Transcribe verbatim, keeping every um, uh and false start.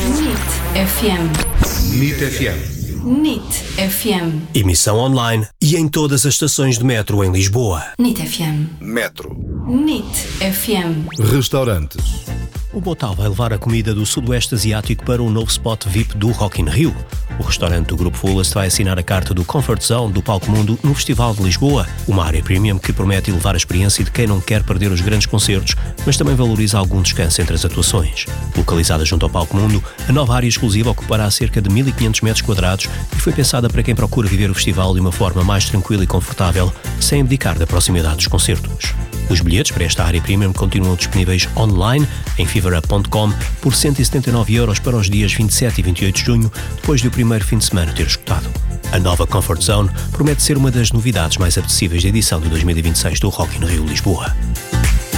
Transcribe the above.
NIT F M. NIT F M. NIT F M. Emissão online e em todas as estações de metro em Lisboa. NIT F M. Metro. NIT F M. Restaurantes. O Botal vai levar a comida do Sudoeste Asiático para o novo spot V I P do Rock in Rio. O restaurante do Grupo Fullest vai assinar a carta do Comfort Zone do Palco Mundo no Festival de Lisboa, uma área premium que promete elevar a experiência de quem não quer perder os grandes concertos, mas também valoriza algum descanso entre as atuações. Localizada junto ao Palco Mundo, a nova área exclusiva ocupará cerca de mil e quinhentos metros quadrados e foi pensada para quem procura viver o festival de uma forma mais tranquila e confortável, sem abdicar da proximidade dos concertos. Os bilhetes para esta área premium continuam disponíveis online em fever up ponto com por cento e setenta e nove euros para os dias vinte e sete e vinte e oito de junho, depois de o primeiro fim de semana ter esgotado. A nova Comfort Zone promete ser uma das novidades mais apetecíveis da edição de dois mil e vinte e seis do Rock in Rio Lisboa.